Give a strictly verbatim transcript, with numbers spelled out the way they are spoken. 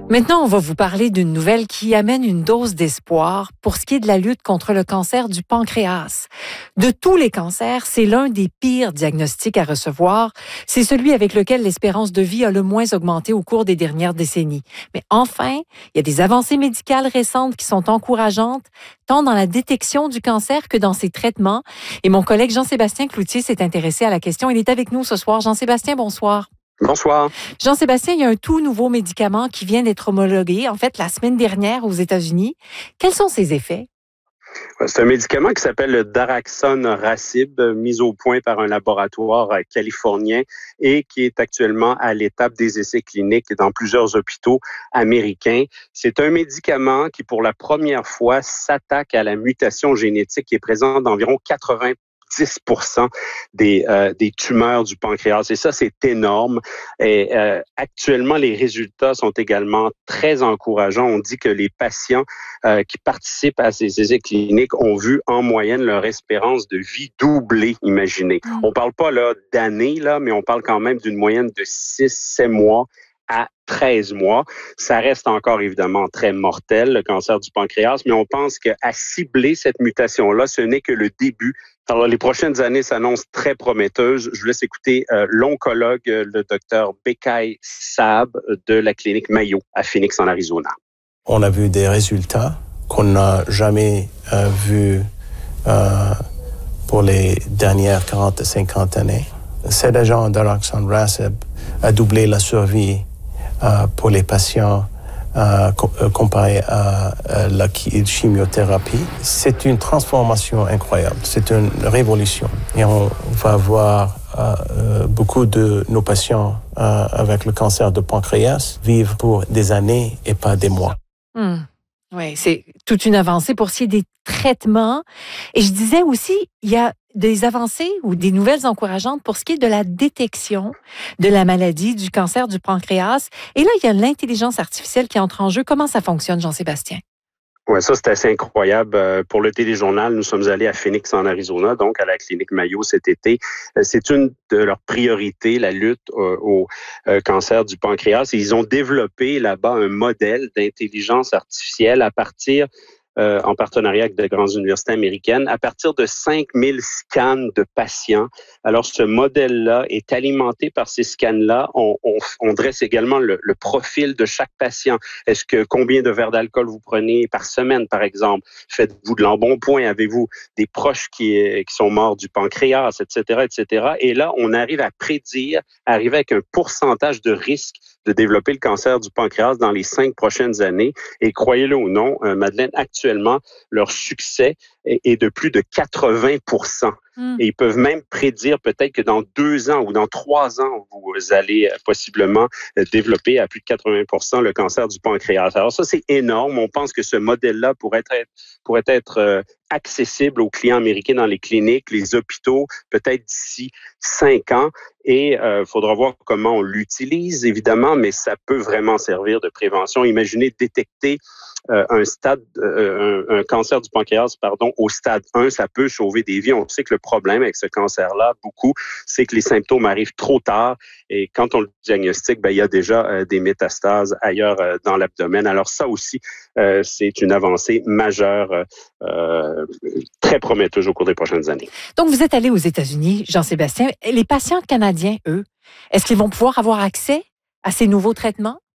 Maintenant, on va vous parler d'une nouvelle qui amène une dose d'espoir pour ce qui est de la lutte contre le cancer du pancréas. De tous les cancers, c'est l'un des pires diagnostics à recevoir. C'est celui avec lequel l'espérance de vie a le moins augmenté au cours des dernières décennies. Mais enfin, il y a des avancées médicales récentes qui sont encourageantes, tant dans la détection du cancer que dans ses traitements. Et mon collègue Jean-Sébastien Cloutier s'est intéressé à la question. Il est avec nous ce soir. Jean-Sébastien, bonsoir. Bonsoir. Jean-Sébastien, il y a un tout nouveau médicament qui vient d'être homologué, en fait, la semaine dernière aux États-Unis. Quels sont ses effets? C'est un médicament qui s'appelle le daraxonrasib, mis au point par un laboratoire californien et qui est actuellement à l'étape des essais cliniques dans plusieurs hôpitaux américains. C'est un médicament qui, pour la première fois, s'attaque à la mutation génétique qui est présente dans environ quatre-vingts pour cent des, euh, des tumeurs du pancréas. Et ça, c'est énorme. Et euh, actuellement, les résultats sont également très encourageants. On dit que les patients euh, qui participent à ces essais cliniques ont vu en moyenne leur espérance de vie doubler, imaginez. Mmh. On parle pas là d'années, là, mais on parle quand même d'une moyenne de six sept mois à treize mois. Ça reste encore évidemment très mortel, le cancer du pancréas, mais on pense qu'à cibler cette mutation-là, ce n'est que le début. Alors, les prochaines années s'annoncent très prometteuses. Je vous laisse écouter euh, l'oncologue, le docteur Bekay Saab de la clinique Mayo à Phoenix, en Arizona. On a vu des résultats qu'on n'a jamais euh, vus euh, pour les dernières quarante à cinquante années. Cet agent daraxonrasib a doublé la survie Euh, pour les patients euh, comparé à, à la chimiothérapie. C'est une transformation incroyable, c'est une révolution. Et on va voir euh, beaucoup de nos patients euh, avec le cancer de pancréas vivre pour des années et pas des mois. Mmh. Oui, c'est toute une avancée pour ce qui est des traitements. Et je disais aussi, il y a des avancées ou des nouvelles encourageantes pour ce qui est de la détection de la maladie, du cancer du pancréas. Et là, il y a l'intelligence artificielle qui entre en jeu. Comment ça fonctionne, Jean-Sébastien? Oui, ça, c'est assez incroyable. Pour le téléjournal, nous sommes allés à Phoenix, en Arizona, donc à la clinique Mayo cet été. C'est une de leurs priorités, la lutte au cancer du pancréas. Et ils ont développé là-bas un modèle d'intelligence artificielle à partir Euh, en partenariat avec de grandes universités américaines, à partir de cinq mille scans de patients. Alors, ce modèle-là est alimenté par ces scans-là. On, on, on dresse également le, le profil de chaque patient. Est-ce que combien de verres d'alcool vous prenez par semaine, par exemple? Faites-vous de l'embonpoint? Avez-vous des proches qui, qui sont morts du pancréas, et cetera, et cetera. Et là, on arrive à prédire, arriver avec un pourcentage de risque de développer le cancer du pancréas dans les cinq prochaines années. Et croyez-le ou non, euh, Madeleine, actuellement, leur succès est, est de plus de quatre-vingts pour cent. Mm. Et ils peuvent même prédire peut-être que dans deux ans ou dans trois ans, vous allez possiblement développer à plus de quatre-vingts pour cent le cancer du pancréas. Alors ça, c'est énorme. On pense que ce modèle-là pourrait être, pourrait être euh, accessible aux clients américains dans les cliniques, les hôpitaux, peut-être d'ici cinq ans. Et il euh, faudra voir comment on l'utilise, évidemment, mais ça peut vraiment servir de prévention. Imaginez détecter euh, un stade, euh, un, un cancer du pancréas, pardon, au stade un, ça peut sauver des vies. On sait que le problème avec ce cancer-là, beaucoup, c'est que les symptômes arrivent trop tard. Et quand on le diagnostique, ben, il y a déjà euh, des métastases ailleurs euh, dans l'abdomen. Alors ça aussi, euh, c'est une avancée majeure, euh, très prometteuse au cours des prochaines années. Donc, vous êtes allé aux États-Unis, Jean-Sébastien. Les patients canadiens, eux, est-ce qu'ils vont pouvoir avoir accès à ces nouveaux traitements?